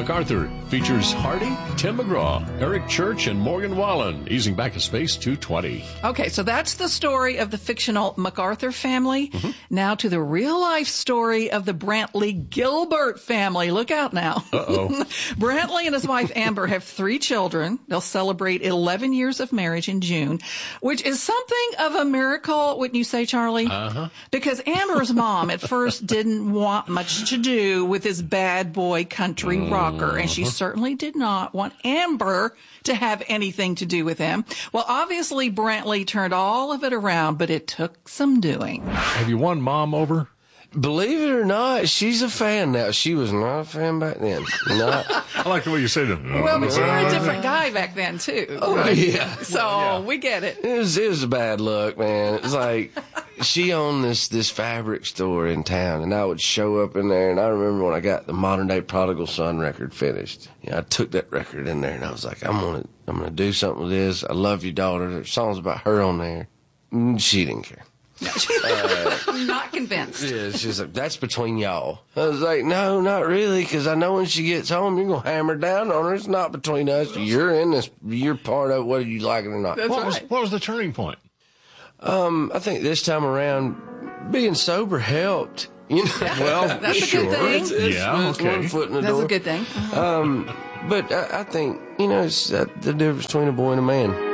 MacArthur features Hardy, Tim McGraw, Eric Church, and Morgan Wallen, easing back to Space 220. Okay, so that's the story of the fictional MacArthur family. Mm-hmm. Now to the real-life story of the Brantley Gilbert family. Look out now. Uh-oh. Brantley and his wife Amber have 3 children. They'll celebrate 11 years of marriage in June, which is something of a miracle, wouldn't you say, Charlie? Uh-huh. Because Amber's mom at first didn't want much to do with his bad boy country rocker, and she certainly did not want Amber to have anything to do with him. Well, obviously, Brantley turned all of it around, but it took some doing. Have you won Mom over? Believe it or not, she's a fan now. She was not a fan back then. Not. I like the way you said it. Well, but you were a different guy back then, too. Oh, yeah. So we get it. It was a bad look, man. It was like she owned this fabric store in town, and I would show up in there, and I remember when I got the Modern Day Prodigal Son record finished. I took that record in there, and I was like, I'm gonna do something with this. I love your daughter. There's songs about her on there. She didn't care. Not convinced. Yeah, she's like, that's between y'all. I was like, no, not really, because I know when she gets home, you're going to hammer down on her. It's not between us. You're in this. You're part of it, whether you like it or not. What was the turning point? I think this time around, being sober helped. You know? Well, that's sure. a good thing. It's one foot in the door. That's a good thing. But I think, it's the difference between a boy and a man.